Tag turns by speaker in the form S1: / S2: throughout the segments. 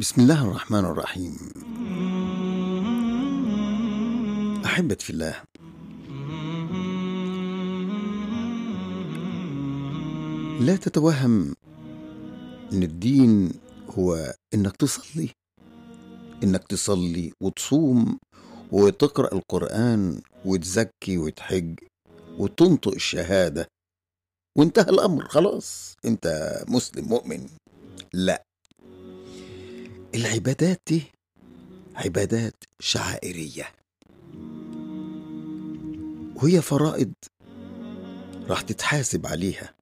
S1: بسم الله الرحمن الرحيم. أحبتي في الله، لا تتوهم أن الدين هو إنك تصلي وتصوم وتقرأ القرآن وتزكي وتحج وتنطق الشهادة وانتهى الأمر، خلاص أنت مسلم مؤمن. لا، العبادات دي عبادات شعائرية وهي فرائض راح تتحاسب عليها،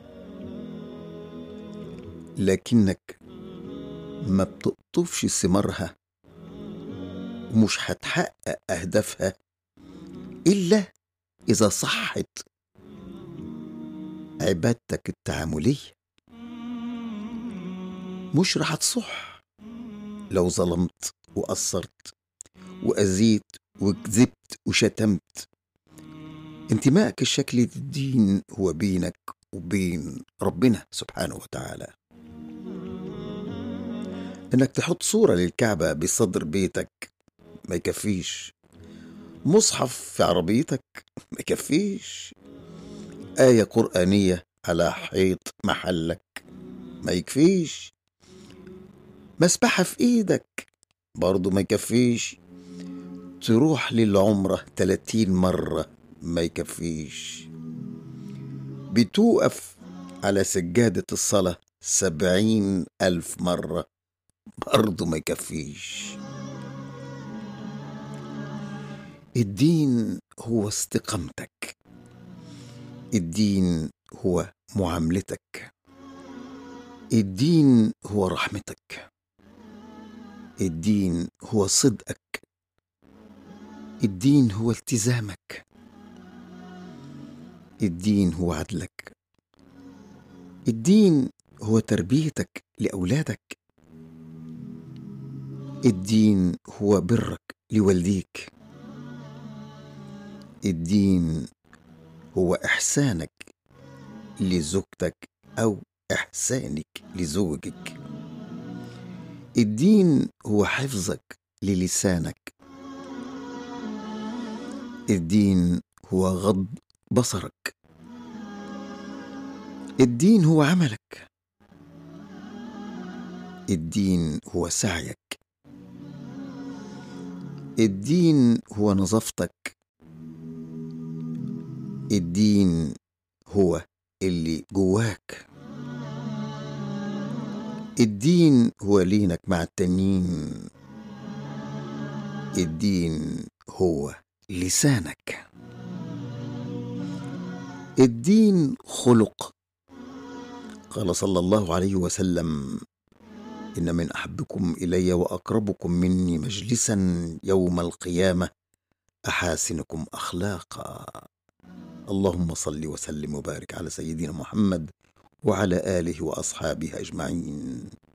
S1: لكنك ما بتقطفش ثمارها ومش هتحقق أهدافها إلا إذا صحت عبادتك التعاملية. مش راح تصح لو ظلمت وقصرت وأذيت وكذبت وشتمت. انتمائك الشكلي للدين هو بينك وبين ربنا سبحانه وتعالى. انك تحط صورة للكعبة بصدر بيتك ما يكفيش، مصحف في عربيتك ما يكفيش، آية قرآنية على حيط محلك ما يكفيش، مسبحة في ايدك برضو ما يكفيش، تروح للعمرة 30 مرة ما يكفيش، بتوقف على سجادة الصلاة 70,000 مرة برضو ما يكفيش. الدين هو استقامتك، الدين هو معاملتك، الدين هو رحمتك، الدين هو صدقك، الدين هو التزامك، الدين هو عدلك، الدين هو تربيتك لأولادك، الدين هو برك لوالديك، الدين هو إحسانك لزوجتك أو إحسانك لزوجك، الدين هو حفظك للسانك، الدين هو غض بصرك، الدين هو عملك، الدين هو سعيك، الدين هو نظافتك، الدين هو اللي جواك، الدين هو لينك مع التانيين، الدين هو لسانك، الدين خلق. قال صلى الله عليه وسلم: إن من أحبكم إلي وأقربكم مني مجلسا يوم القيامة أحاسنكم أخلاقا. اللهم صل وسلم وبارك على سيدنا محمد وعلى آله وأصحابه أجمعين.